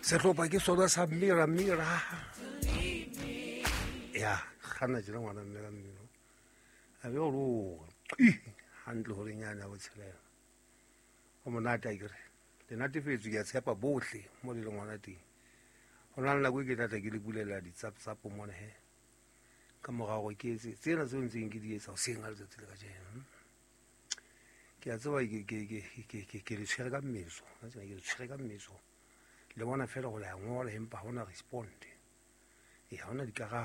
sehlopha ke sona sa mira ya gana jela ngwana mme ka mmino a be o lo hantle gore nyana go tshelela o monate a kere le natefetswe ke a tshepa botlhe mo le ngwana teng go na le nako e ke tlatla ke le bulela ditsaptsapo mone he ka morago ke etse tsena tse ntseng ke di etsa go seng a letsatsi le ka jeno ke a tseba ke le tshwere ka mmeso ke le tshwere ka mmeso le bona fela go la ngola empa ga ona responde ga ona dikarabo